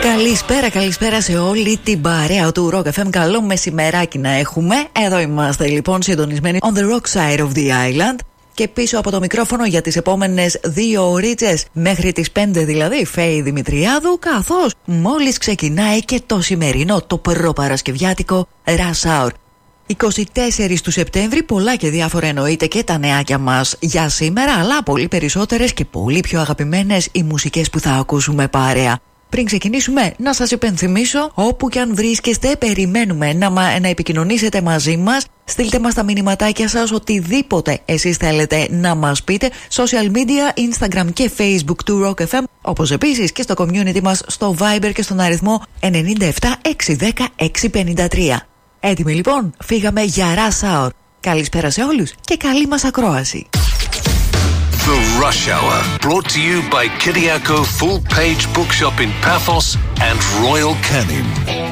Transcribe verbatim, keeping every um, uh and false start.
Καλησπέρα, καλησπέρα σε όλη την παρέα του Rock εφ εμ. Καλό μεσημεράκι να έχουμε. Εδώ είμαστε λοιπόν συντονισμένοι on the rock side of the island. Και πίσω από το μικρόφωνο για τις επόμενες δύο ωρίτσες, μέχρι τις πέντε δηλαδή, Φέη Δημητριάδου, καθώς μόλις ξεκινάει και το σημερινό, το προπαρασκευιάτικο Rush Hour. είκοσι τέσσερις του Σεπτέμβρη, πολλά και διάφορα εννοείται και τα νεάκια μας για σήμερα, αλλά πολύ περισσότερες και πολύ πιο αγαπημένες οι μουσικές που θα ακούσουμε παρέα. Πριν ξεκινήσουμε, να σας υπενθυμίσω, όπου κι αν βρίσκεστε, περιμένουμε να, να επικοινωνήσετε μαζί μας. Στείλτε μας τα μηνυματάκια σας, οτιδήποτε εσείς θέλετε να μας πείτε. Social media, Instagram και Facebook του Rock εφ εμ, όπως επίσης και στο community μας στο Viber και στον αριθμό εννιά επτά έξι ένα μηδέν έξι πέντε τρία. Έτοιμοι λοιπόν, φύγαμε για Rush Hour. Καλησπέρα σε όλους και καλή μας ακρόαση. The Rush Hour, brought to you by Kyriako Full Page Bookshop in Paphos and Royal Canin.